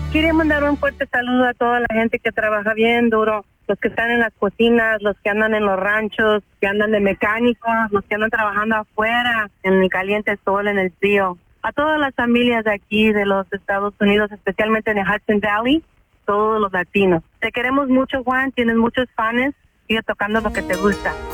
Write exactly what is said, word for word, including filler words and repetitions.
Quiero mandar un fuerte saludo a toda la gente que trabaja bien duro, los que están en las cocinas, los que andan en los ranchos, que andan de mecánicos, los que andan trabajando afuera, en el caliente sol, en el frío. A todas las familias de aquí, de los Estados Unidos, especialmente en el Hudson Valley, todos los latinos. Te queremos mucho, Juan, tienes muchos fans, sigue tocando lo que te gusta.